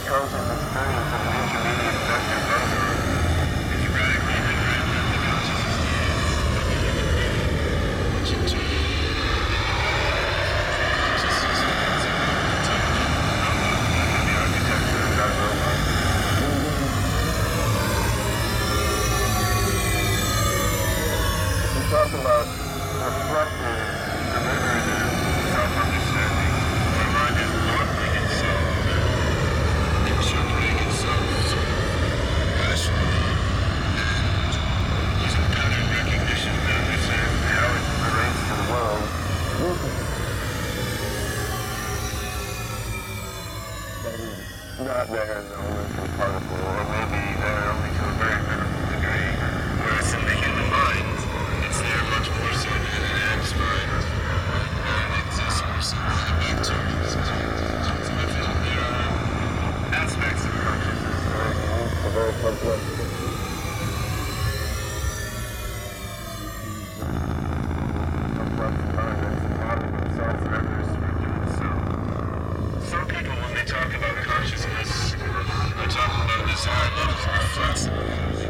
chosen experience of an intermediate vector measure is radically different than the consciousness is, which in turn consciousness means the architecture of that robot. If we talk about reflective, deliberative self-understanding, our mind is modeling itself, interpreting itself rationally, and using pattern recognition to understand how it relates to the world. That is not there in the elemental particle, or maybe there only to a very minimal degree. Whereas in the human mind, it's there much more so than in an ant's mind. And it's a source of vectors. There are aspects of consciousness that are unique to very complex systems. Complex environments and model themselves and others for doing so. Some people, when they talk about consciousness, are talking about this high level of reflexive